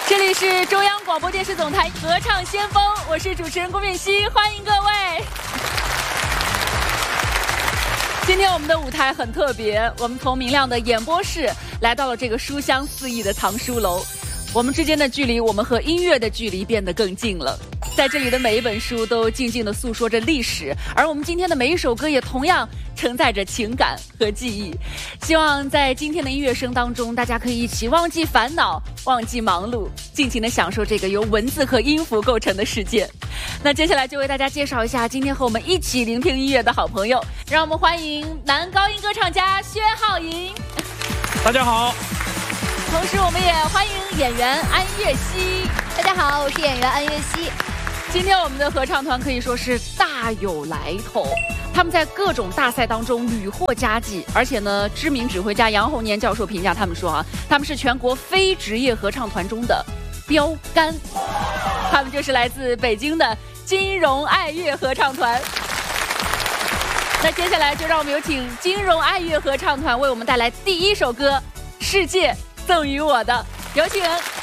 这里是中央广播电视总台合唱先锋，我是主持人郭敏熙，欢迎各位。今天我们的舞台很特别，我们从明亮的演播室来到了这个书香四溢的藏书楼，我们之间的距离，我们和音乐的距离变得更近了。在这里的每一本书都静静地诉说着历史，而我们今天的每一首歌也同样承载着情感和记忆。希望在今天的音乐声当中，大家可以一起忘记烦恼，忘记忙碌，尽情地享受这个由文字和音符构成的世界。那接下来就为大家介绍一下今天和我们一起聆听音乐的好朋友，让我们欢迎男高音歌唱家薛浩莹。 大家好。 同时我们也欢迎演员安岳熙。 大家好，我是演员安岳熙。 今天我们的合唱团可以说是大有来头，他们在各种大赛当中屡获佳绩，而且呢，知名指挥家杨洪年教授评价他们说他们是全国非职业合唱团中的标杆。他们就是来自北京的金融爱乐合唱团。那接下来就让我们有请金融爱乐合唱团为我们带来第一首歌《世界赠予我的》，有请。